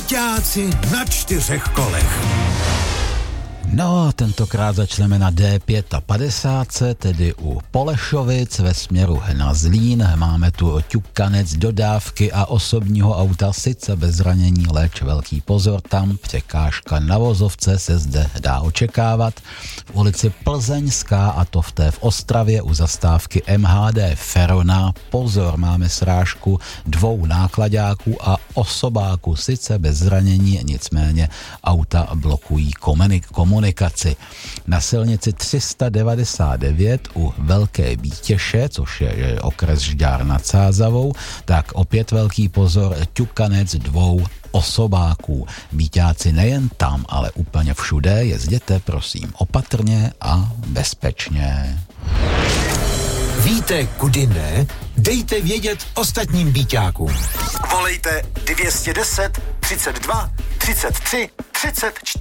Byťáci na 4 kolech. No, tentokrát začneme na D55, tedy u Polešovic ve směru na Zlín. Máme tu ťukanec dodávky a osobního auta, sice bez zranění, leč velký pozor, tam překážka na vozovce se zde dá očekávat. V ulici Plzeňská, a to v Ostravě u zastávky MHD Ferona, pozor, máme srážku 2 nákladáků a osobáků, sice bez zranění, nicméně auta blokují komunikaci. Na silnici 399 u Velké Bítěše, což je okres Žďár nad Sázavou, tak opět velký pozor, ťukanec 2 osobáků. Bíťáci nejen tam, ale úplně všude, jezděte prosím opatrně a bezpečně. Víte, kudy ne? Dejte vědět ostatním Bíťákům. Volejte 210 32 33 34.